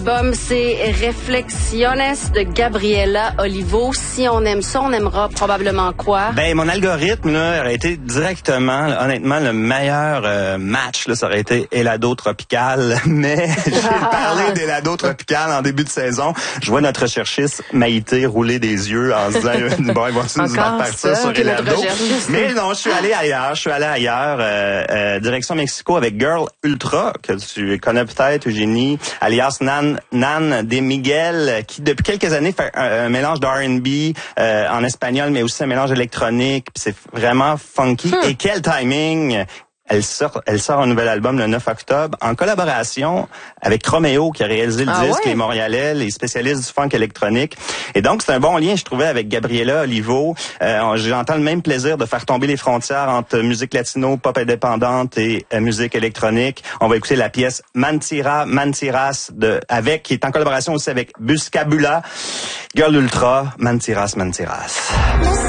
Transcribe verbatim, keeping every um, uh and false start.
L'album, c'est Reflexiones de Gabriela Olivo. Si on aime ça, on aimera probablement quoi? Ben, mon algorithme, là, aurait été directement, là, honnêtement, le meilleur euh, match, là, ça aurait été Helado Tropical. Mais j'ai parlé d'Helado Tropical en début de saison. Je vois notre recherchiste Maïté rouler des yeux en se disant, bon, il va se nous partir ça, sur Helado. Mais non, je suis allé ailleurs. Je suis allé ailleurs, euh, euh, direction Mexico avec Girl Ultra, que tu connais peut-être, Eugénie, alias Nan Nan de Miguel, qui depuis quelques années fait un, un mélange de R and B euh, en espagnol, mais aussi un mélange électronique. Puis c'est vraiment funky. Hmm. Et quel timing! Elle sort, elle sort un nouvel album le neuf octobre en collaboration avec Chromeo qui a réalisé le ah disque, ouais? Les Montréalais, les spécialistes du funk électronique. Et donc, c'est un bon lien, je trouvais, avec Gabriela Olivo. Euh, j'entends le même plaisir de faire tomber les frontières entre musique latino, pop indépendante et euh, musique électronique. On va écouter la pièce Mantira, Mantiras de, avec, qui est en collaboration aussi avec Buscabula. Girl Ultra, Mantiras, Mantiras.